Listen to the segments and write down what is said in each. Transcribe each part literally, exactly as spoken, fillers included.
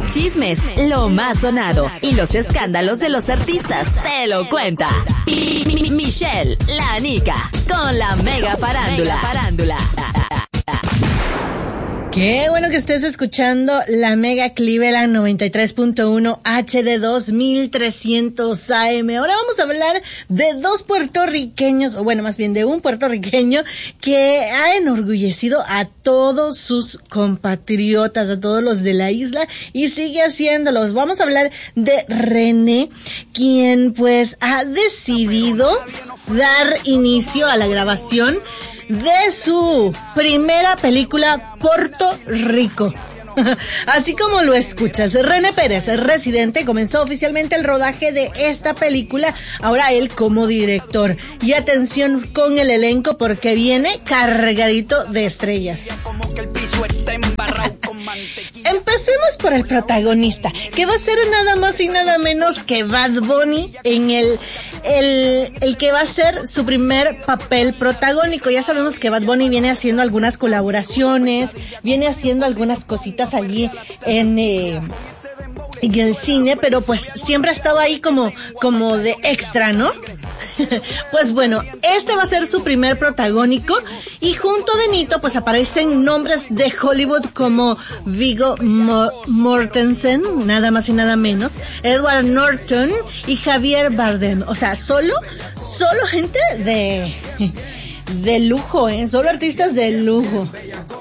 Chismes, lo más sonado y los escándalos de los artistas te lo cuenta Mi- Mi- Michelle, la Nica, con la Mega Farándula. Farándula. Qué bueno que estés escuchando la Mega Cleveland noventa y tres punto uno H D dos mil trescientos A M. Ahora vamos a hablar de dos puertorriqueños, o bueno, más bien de un puertorriqueño que ha enorgullecido a todos sus compatriotas, a todos los de la isla, y sigue haciéndolos. Vamos a hablar de René, quien pues ha decidido dar inicio a la grabación de su primera película, Puerto Rico. Así como lo escuchas, René Pérez, residente, comenzó oficialmente el rodaje de esta película, ahora él como director. Y atención con el elenco porque viene cargadito de estrellas. Empecemos por el protagonista, que va a ser nada más y nada menos que Bad Bunny en el, el, el que va a ser su primer papel protagónico. Ya sabemos que Bad Bunny viene haciendo algunas colaboraciones, viene haciendo algunas cositas allí en... Eh, en el cine, pero pues siempre ha estado ahí como, como de extra, ¿no? Pues bueno, este va a ser su primer protagónico, y junto a Benito pues aparecen nombres de Hollywood como Viggo Mo- Mortensen, nada más y nada menos, Edward Norton y Javier Bardem. O sea, solo, solo gente de, de lujo, ¿eh? Solo artistas de lujo.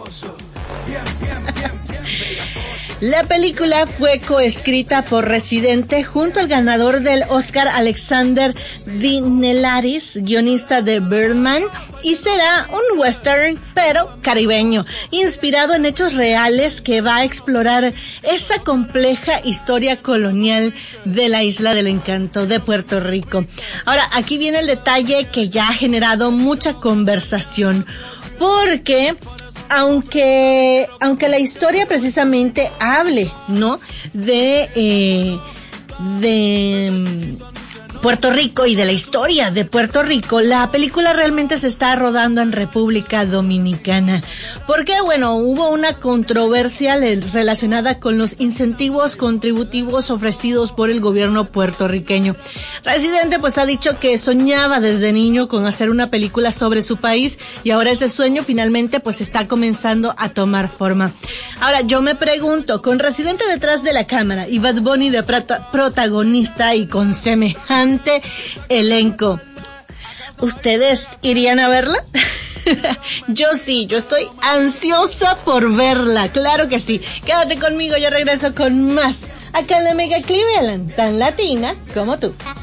La película fue coescrita por Residente junto al ganador del Oscar Alexander Dinelaris, guionista de Birdman, y será un western pero caribeño, inspirado en hechos reales que va a explorar esa compleja historia colonial de la Isla del Encanto de Puerto Rico. Ahora, aquí viene el detalle que ya ha generado mucha conversación, porque Aunque, aunque la historia precisamente hable, ¿no? De, eh, de Puerto Rico y de la historia de Puerto Rico, la película realmente se está rodando en República Dominicana. Porque, bueno, hubo una controversia relacionada con los incentivos contributivos ofrecidos por el gobierno puertorriqueño. Residente pues ha dicho que soñaba desde niño con hacer una película sobre su país, y ahora ese sueño finalmente pues está comenzando a tomar forma. Ahora yo me pregunto, con Residente detrás de la cámara y Bad Bunny de prota- protagonista y con semejante elenco, ¿ustedes irían a verla? Yo sí, yo estoy ansiosa por verla, claro que sí. Quédate conmigo, yo regreso con más acá en la Mega Cleveland, tan latina como tú.